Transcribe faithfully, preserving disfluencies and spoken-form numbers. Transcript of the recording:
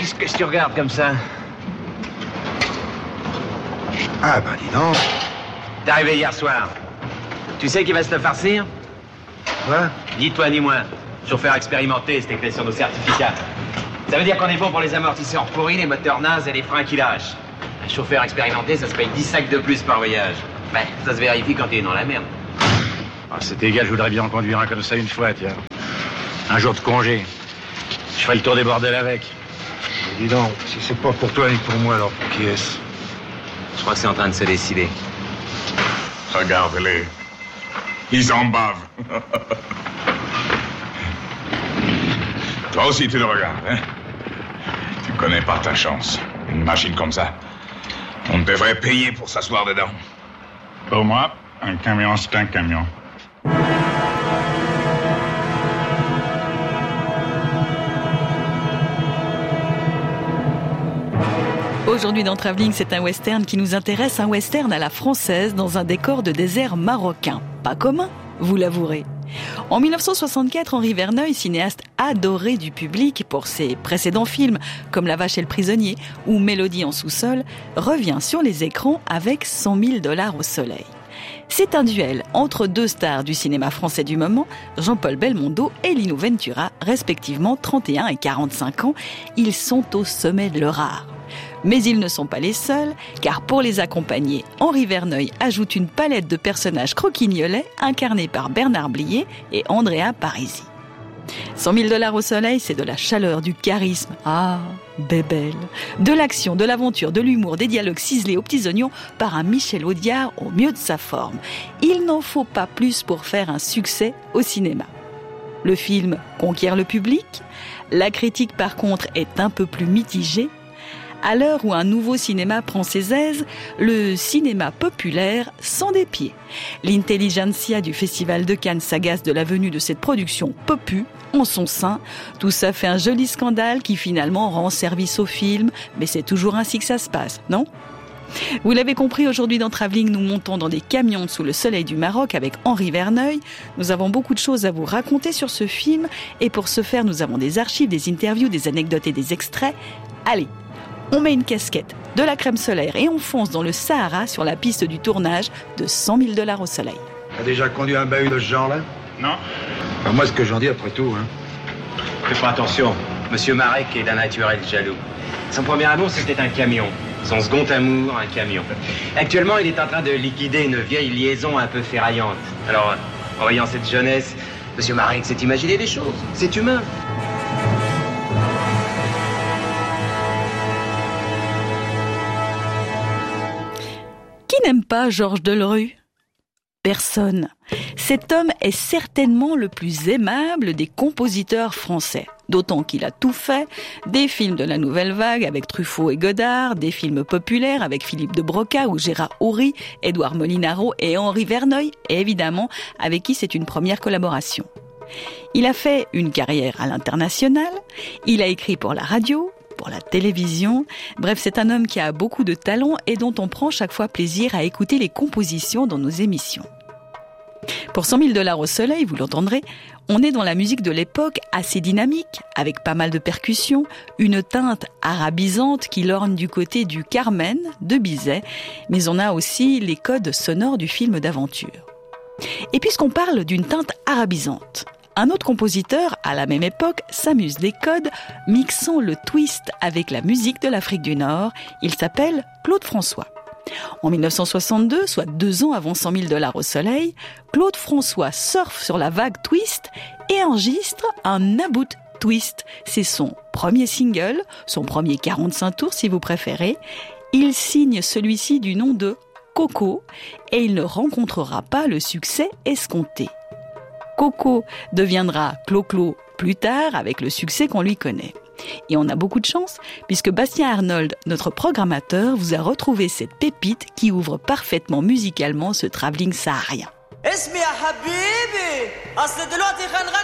Qu'est-ce que tu regardes comme ça? Ah ben dis donc. T'es arrivé hier soir. Tu sais qui va se te farcir? Quoi? Ni toi ni moi. Chauffeur expérimenté, c'est écrit sur nos certificats. Ça veut dire qu'on est bon pour les amortisseurs pourris, les moteurs nazes et les freins qui lâchent. Un chauffeur expérimenté, ça se paye dix sacs de plus par voyage. Ben, ça se vérifie quand t'es dans la merde. Ah, c'est égal, je voudrais bien en conduire un comme ça une fois, tiens. Un jour de congé. Je ferai le tour des bordels avec. Mais dis donc, si c'est pas pour toi ni pour moi, alors pour qui est-ce? Je crois que c'est en train de se décider. Regarde-les. Ils en bavent. Toi aussi, tu le regardes, hein? Tu connais pas ta chance. Une machine comme ça, on devrait payer pour s'asseoir dedans. Pour moi, un camion, c'est un camion. Aujourd'hui dans Travelling, c'est un western qui nous intéresse, un western à la française dans un décor de désert marocain. Pas commun, vous l'avouerez. En dix-neuf cent soixante-quatre, Henri Verneuil, cinéaste adoré du public pour ses précédents films comme La Vache et le Prisonnier ou Mélodie en sous-sol, revient sur les écrans avec cent mille dollars au soleil. C'est un duel entre deux stars du cinéma français du moment, Jean-Paul Belmondo et Lino Ventura, respectivement trente et un et quarante-cinq ans. Ils sont au sommet de leur art. Mais ils ne sont pas les seuls, car pour les accompagner, Henri Verneuil ajoute une palette de personnages croquignolets incarnés par Bernard Blier et Andrea Parisi. cent mille dollars au soleil, c'est de la chaleur, du charisme, ah, bébelle, de l'action, de l'aventure, de l'humour, des dialogues ciselés aux petits oignons par un Michel Audiard au mieux de sa forme. Il n'en faut pas plus pour faire un succès au cinéma. Le film conquiert le public, la critique par contre est un peu plus mitigée. À l'heure où un nouveau cinéma prend ses aises, le cinéma populaire s'en dépied. L'intelligentsia du Festival de Cannes s'agace de la venue de cette production popu en son sein. Tout ça fait un joli scandale qui finalement rend service au film, mais c'est toujours ainsi que ça se passe, non ? Vous l'avez compris, aujourd'hui dans Travelling, nous montons dans des camions sous le soleil du Maroc avec Henri Verneuil. Nous avons beaucoup de choses à vous raconter sur ce film et pour ce faire, nous avons des archives, des interviews, des anecdotes et des extraits. Allez, on met une casquette, de la crème solaire et on fonce dans le Sahara sur la piste du tournage de cent mille dollars au soleil. T'as déjà conduit un bahut de ce genre-là? Non. Ben, moi, ce que j'en dis après tout, hein. Fais pas attention, Monsieur Marek est d'un naturel jaloux. Son premier amour, c'était un camion. Son second amour, un camion. Actuellement, il est en train de liquider une vieille liaison un peu ferraillante. Alors, en voyant cette jeunesse, Monsieur Marek s'est imaginé des choses. C'est humain. Qui n'aime pas Georges Delerue ? Personne. Cet homme est certainement le plus aimable des compositeurs français. D'autant qu'il a tout fait, des films de la Nouvelle Vague avec Truffaut et Godard, des films populaires avec Philippe de Broca ou Gérard Houry, Édouard Molinaro et Henri Verneuil, et évidemment avec qui c'est une première collaboration. Il a fait une carrière à l'international, il a écrit pour la radio, pour la télévision. Bref, c'est un homme qui a beaucoup de talent et dont on prend chaque fois plaisir à écouter les compositions dans nos émissions. Pour cent mille dollars au soleil, vous l'entendrez, on est dans la musique de l'époque assez dynamique, avec pas mal de percussions, une teinte arabisante qui lorgne du côté du Carmen de Bizet, mais on a aussi les codes sonores du film d'aventure. Et puisqu'on parle d'une teinte arabisante, un autre compositeur, à la même époque, s'amuse des codes, mixant le twist avec la musique de l'Afrique du Nord. Il s'appelle Claude François. En dix-neuf cent soixante-deux, soit deux ans avant cent mille dollars au soleil, Claude François surfe sur la vague twist et enregistre un About Twist. C'est son premier single, son premier quarante-cinq tours si vous préférez. Il signe celui-ci du nom de Coco et il ne rencontrera pas le succès escompté. Coco deviendra Clo-Clo plus tard avec le succès qu'on lui connaît. Et on a beaucoup de chance puisque Bastien Arnold, notre programmateur, vous a retrouvé cette pépite qui ouvre parfaitement musicalement ce travelling saharien.